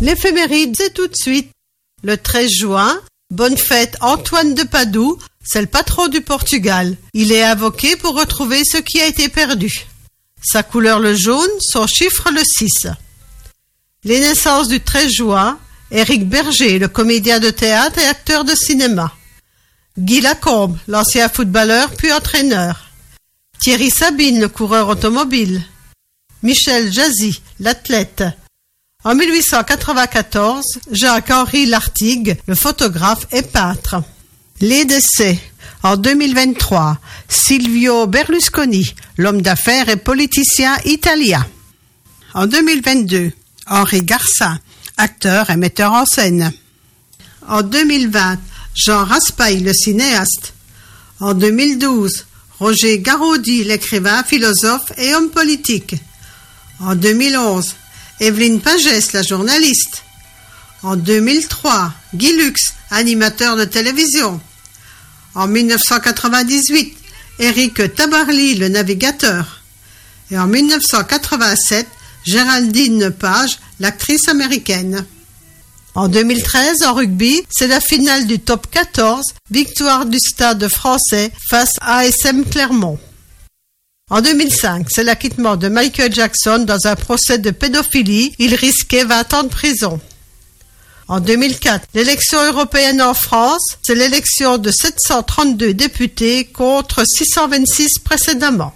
L'éphéméride, c'est tout de suite. Le 13 juin, bonne fête Antoine de Padoue, c'est le patron du Portugal. Il est invoqué pour retrouver ce qui a été perdu. Sa couleur le jaune, son chiffre le 6. Les naissances du 13 juin, Éric Berger, le comédien de théâtre et acteur de cinéma. Guy Lacombe, l'ancien footballeur puis entraîneur. Thierry Sabine, le coureur automobile. Michel Jazzy, l'athlète. En 1894, Jacques-Henri Lartigue, le photographe et peintre. Les décès. En 2023, Silvio Berlusconi, l'homme d'affaires et politicien italien. En 2022, Henri Garcin, acteur et metteur en scène. En 2020, Jean Raspail, le cinéaste. En 2012, Roger Garaudy, l'écrivain, philosophe et homme politique. En 2011, Evelyne Pagès, la journaliste. En 2003, Guy Lux, animateur de télévision. En 1998, Éric Tabarly, le navigateur. Et en 1987, Géraldine Lepage, l'actrice américaine. En 2013, en rugby, c'est la finale du top 14, victoire du Stade français face à ASM Clermont. En 2005, c'est l'acquittement de Michael Jackson dans un procès de pédophilie. Il risquait 20 ans de prison. En 2004, l'élection européenne en France, c'est l'élection de 732 députés contre 626 précédemment.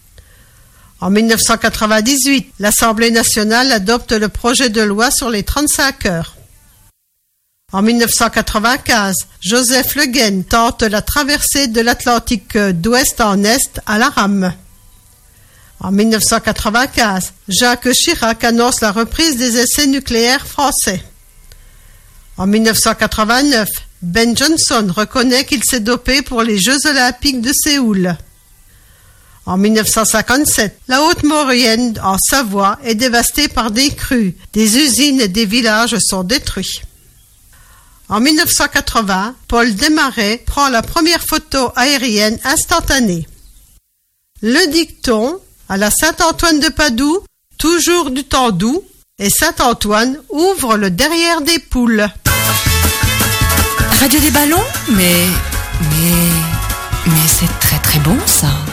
En 1998, l'Assemblée nationale adopte le projet de loi sur les 35 heures. En 1995, Joseph Le Guen tente la traversée de l'Atlantique d'ouest en est à la rame. En 1995, Jacques Chirac annonce la reprise des essais nucléaires français. En 1989, Ben Johnson reconnaît qu'il s'est dopé pour les Jeux olympiques de Séoul. En 1957, la Haute-Maurienne en Savoie est dévastée par des crues. Des usines et des villages sont détruits. En 1980, Paul Desmarais prend la première photo aérienne instantanée. Le dicton à la Saint-Antoine de Padoue, toujours du temps doux, et Saint-Antoine ouvre le derrière des poules. Radio des ballons, mais c'est très très bon ça.